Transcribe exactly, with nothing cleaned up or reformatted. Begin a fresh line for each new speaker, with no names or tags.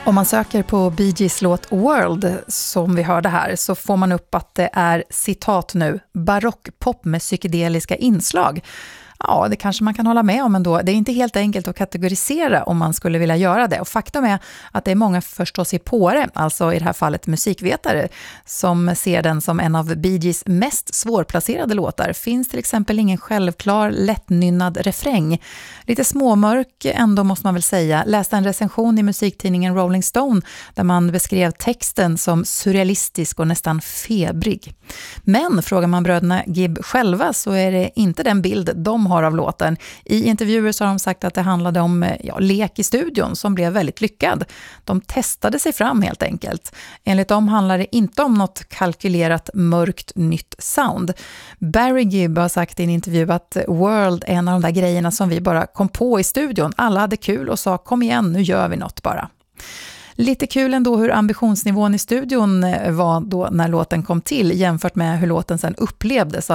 Om man söker på Bee Gees låt World, som vi hörde här, så får man upp att det är, citat nu, barockpop med psykedeliska inslag. Ja, det kanske man kan hålla med om ändå. Det är inte helt enkelt att kategorisera om man skulle vilja göra det. Och faktum är att det är många förstås i påre, alltså i det här fallet musikvetare, som ser den som en av Bee Gees mest svårplacerade låtar. Finns till exempel ingen självklar, lättnynnad refräng. Lite småmörk ändå måste man väl säga. Läste en recension i musiktidningen Rolling Stone där man beskrev texten som surrealistisk och nästan febrig. Men frågar man bröderna Gibb själva så är det inte den bild de har av låten. I intervjuer så har de sagt att det handlade om ja, lek i studion som blev väldigt lyckad. De testade sig fram helt enkelt. Enligt dem handlar det inte om något kalkylerat mörkt nytt sound. Barry Gibb har sagt i en intervju att World är en av de där grejerna som vi bara kom på i studion. Alla hade kul och sa kom igen, nu gör vi något bara. Lite kul ändå hur ambitionsnivån i studion var då när låten kom till jämfört med hur låten sen upplevdes